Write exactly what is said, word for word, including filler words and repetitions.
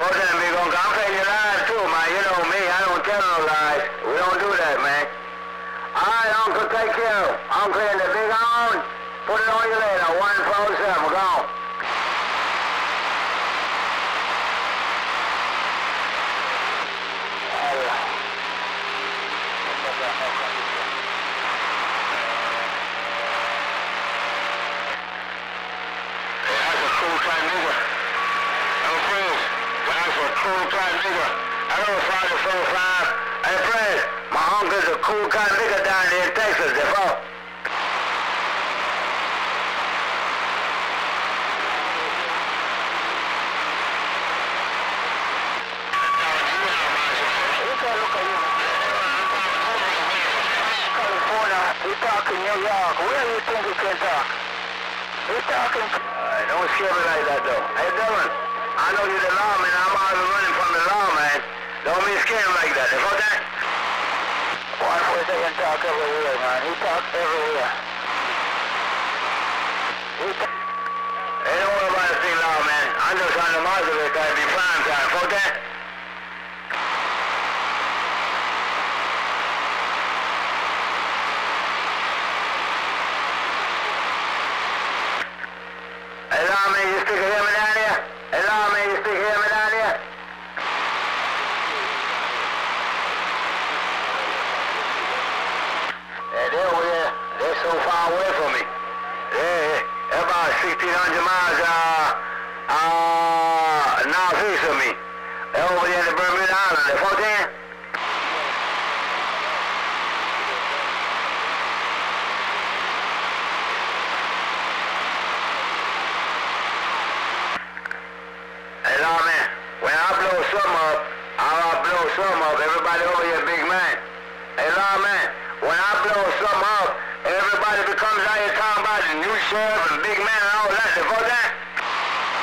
Fuck that, big uncle. I'm telling you lies too, man. You know me. I don't tell no lies. We don't do that, man. All right, Uncle, take care. Uncle in the big on. Put it on you later. one four seven. Go on. Cool kind nigga. Hello, five four five. Hey, Fred, my uncle's a cool kind nigga down there in Texas, if all. California, we talking New York. Where do you think we can talk? We talking... Alright, don't scare me like that, though. Hey, Dylan. I know you're the law, man. I'm always running from the law, man. Don't be scared like that. Is that? One four seven talk everywhere, man. He talk everywhere. He talk. Hey, don't worry about the thing, law, man. I'm just on the market with that. Be prime time. Is that? Hey, law, man, you stick a hear me down here? Hey, law, man, you still hear me down here? Yeah, they're over there. They're so far away from me. Yeah, they're about sixteen hundred miles uh, uh, northeast of me. They're over there in the Bermuda Island. They're fourteen? Hey, law, man, when I blow some up, I'll blow some up. Everybody over here, big man. Hey, law, man, when I blow some up, everybody becomes out here talking about the new sheriff and big man and all that. Before that,